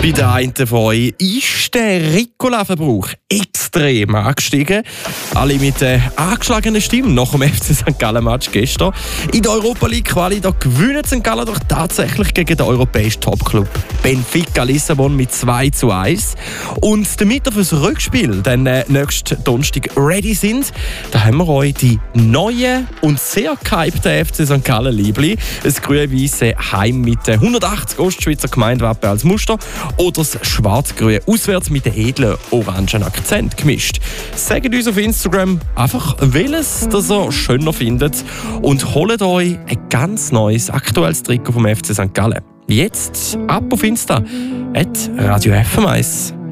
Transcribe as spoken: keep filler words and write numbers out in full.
Bei den einen von euch ist der Ricola-Verbrauch extrem angestiegen. Alle mit der angeschlagenen Stimme nach dem F C Sankt Gallen-Match gestern. In der Europa League-Quali gewinnen Sankt Gallen doch tatsächlich gegen den europäischen Topclub Benfica Lissabon mit zwei zu eins. Und damit wir fürs Rückspiel dann äh, nächsten Donnerstag ready sind, da haben wir euch die neuen und sehr gehypten F C Sankt Gallen-Liebli. Das grün-weisse Heim mit den hundertachtzig Ostschweizer Gemeindewappen als Muster oder das schwarz-grüne auswärts mit den edlen orangen Akzent gemischt. Sagt uns auf Instagram einfach, welches das ihr schöner findet und holt euch ein ganz neues aktuelles Trikot vom F C Sankt Gallen. Jetzt ab auf Insta at Radio F M eins.